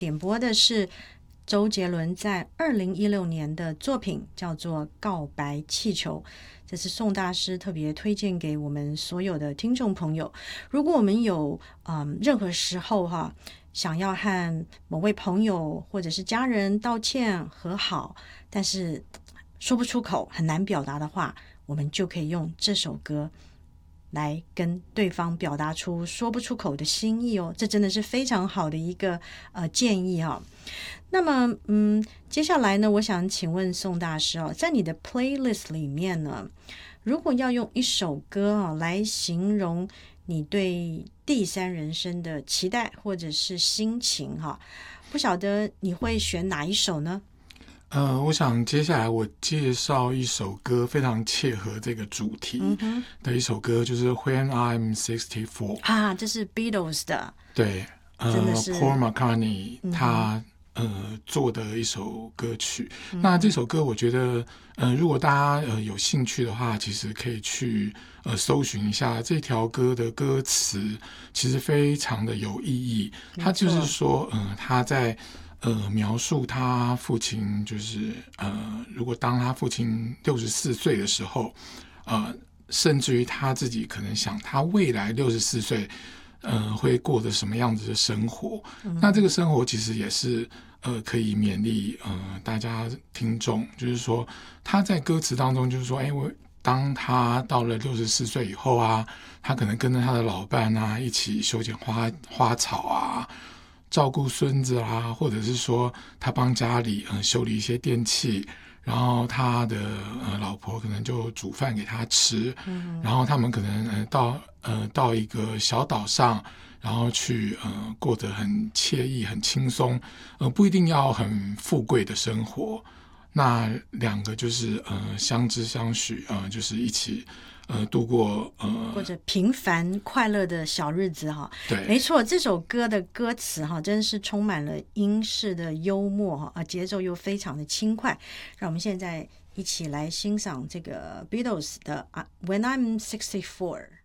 点播的是周杰伦在2016年的作品，叫做《告白气球》。这是宋大师特别推荐给我们所有的听众朋友。如果我们有任何时候想要和某位朋友或者是家人道歉和好，但是说不出口，很难表达的话，我们就可以用这首歌来跟对方表达出说不出口的心意哦。这真的是非常好的一个建议哦。那么接下来呢，我想请问宋大师哦，在你的 playlist 里面呢，如果要用一首歌来形容你对第三人生的期待或者是心情不晓得你会选哪一首呢？ 我想接下来我介绍一首歌，非常切合这个主题的一首歌，就是 When I'm 64 这是 Beatles 的。 对， 真的是 Paul McCartney 他做的一首歌曲。那这首歌我觉得如果大家有兴趣的话，其实可以去搜寻一下这条歌的歌词，其实非常的有意义。他就是说他在描述他父亲，就是如果当他父亲64岁的时候，甚至于他自己可能想他未来64岁会过着什么样子的生活。那这个生活其实也是可以勉励大家听众，就是说他在歌词当中就是说当他到了64岁以后他可能跟着他的老伴一起修剪花草照顾孙子或者是说他帮家里修理一些电器，然后他的老婆可能就煮饭给他吃，然后他们可能到一个小岛上，然后去过得很惬意很轻松，不一定要很富贵的生活。那两个就是相知相许就是一起度过过着平凡快乐的小日子对， 没错，这首歌的歌词真是充满了英式的幽默节奏又非常的轻快。让我们现在一起来欣赏这个 Beatles 的When I'm 64。